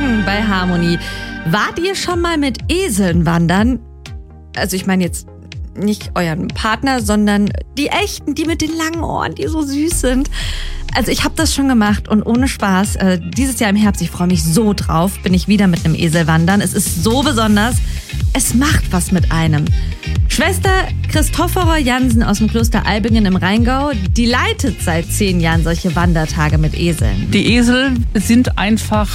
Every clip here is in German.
Morgen bei Harmonie. Wart ihr schon mal mit Eseln wandern? Also ich meine jetzt nicht euren Partner, sondern die echten, die mit den langen Ohren, die so süß sind. Also ich habe das schon gemacht und ohne Spaß. Dieses Jahr im Herbst, ich freue mich so drauf, bin ich wieder mit einem Esel wandern. Es ist so besonders. Es macht was mit einem. Schwester Christophora Jansen aus dem Kloster Albingen im Rheingau, die leitet seit 10 Jahren solche Wandertage mit Eseln. Die Esel sind einfach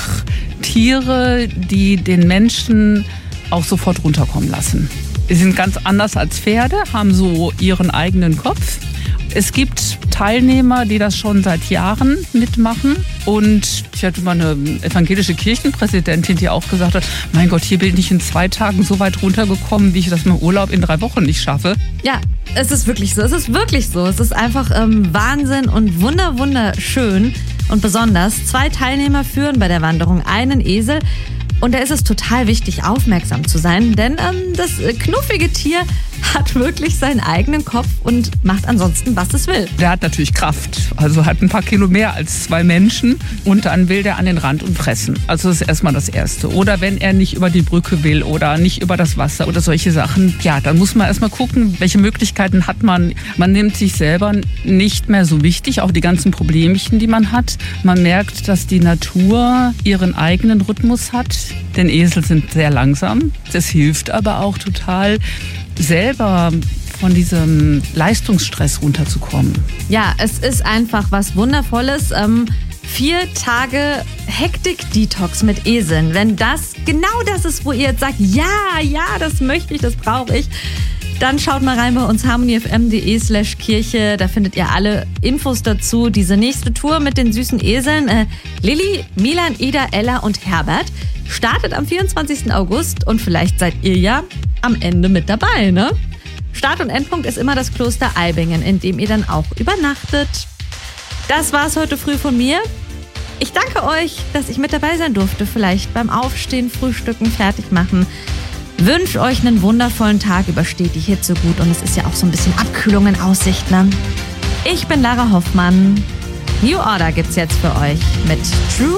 Tiere, die den Menschen auch sofort runterkommen lassen. Sie sind ganz anders als Pferde, haben so ihren eigenen Kopf. Es gibt Teilnehmer, die das schon seit Jahren mitmachen. Und ich hatte mal eine evangelische Kirchenpräsidentin, die auch gesagt hat, mein Gott, hier bin ich in 2 Tagen so weit runtergekommen, wie ich das mit dem Urlaub in 3 Wochen nicht schaffe. Ja, es ist wirklich so. Es ist wirklich so. Es ist einfach Wahnsinn und wunderschön und besonders. 2 Teilnehmer führen bei der Wanderung einen Esel. Und da ist es total wichtig, aufmerksam zu sein, denn das knuffige Tier hat wirklich seinen eigenen Kopf und macht ansonsten, was es will. Der hat natürlich Kraft, also hat ein paar Kilo mehr als 2 Menschen und dann will der an den Rand und fressen. Also das ist erstmal das Erste. Oder wenn er nicht über die Brücke will oder nicht über das Wasser oder solche Sachen, ja, dann muss man erstmal gucken, welche Möglichkeiten hat man. Man nimmt sich selber nicht mehr so wichtig, auch die ganzen Problemchen, die man hat. Man merkt, dass die Natur ihren eigenen Rhythmus hat, denn Esel sind sehr langsam. Das hilft aber auch total, selber von diesem Leistungsstress runterzukommen. Ja, es ist einfach was Wundervolles. 4 Tage Hektik-Detox mit Eseln. Wenn das genau das ist, wo ihr jetzt sagt, ja, das möchte ich, das brauche ich, dann schaut mal rein bei uns harmoniefm.de/Kirche. Da findet ihr alle Infos dazu. Diese nächste Tour mit den süßen Eseln. Lilly, Milan, Ida, Ella und Herbert startet am 24. August und vielleicht seid ihr ja am Ende mit dabei, ne? Start- und Endpunkt ist immer das Kloster Albingen, in dem ihr dann auch übernachtet. Das war's heute früh von mir. Ich danke euch, dass ich mit dabei sein durfte. Vielleicht beim Aufstehen, Frühstücken, fertig machen. Wünsche euch einen wundervollen Tag, übersteht die Hitze gut und es ist ja auch so ein bisschen Abkühlung in Aussicht, ne? Ich bin Lara Hoffmann. New Order gibt's jetzt für euch mit True